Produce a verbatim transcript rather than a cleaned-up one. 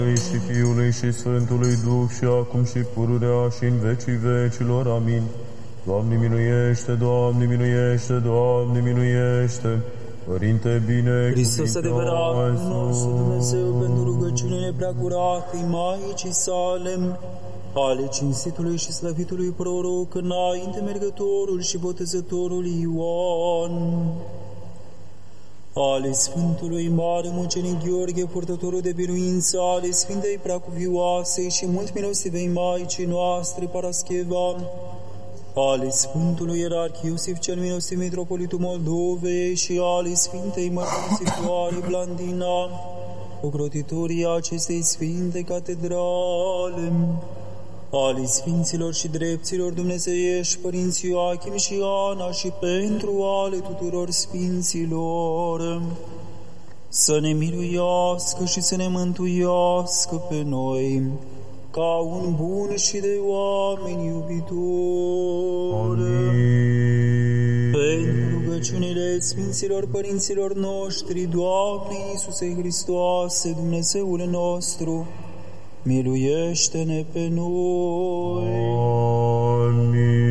și Fiului și Sfântului Duh și acum și pururea și în vecii vecilor. Amin. Doamne miluiește, Doamne miluiește, Doamne miluiește. Părinte bine, Hristos adevărat, nostru Dumnezeu, pentru rugăciunile preacuratei Maicii sale, ale cinstitului și slăvitului proroc, înainte mergătorul și botezătorul Ioan, ale Sfântului Mare Mucenic Gheorghe, purtătorul de biruință, ale Sfintei Preacuvioasei și mult milostivei Maicii noastre, Parascheva, ale Sfântului Ierarh Iosif cel milostiv, Mitropolitul Moldovei, și ale Sfintei Mărturisitoare Blandina, ocrotitorii acestei Sfinte Catedrale, ale Sfinților și Drepților dumnezeiești, Părinții Ioachim și Ana, și pentru ale tuturor Sfinților, să ne miluiască și să ne mântuiască pe noi, ca un bun și de oameni iubitor. Amin. Pentru rugăciunile Sfinților Părinților noștri, Doamne Iisuse Hristoase, Dumnezeul nostru, miluiește-ne pe noi. Amin.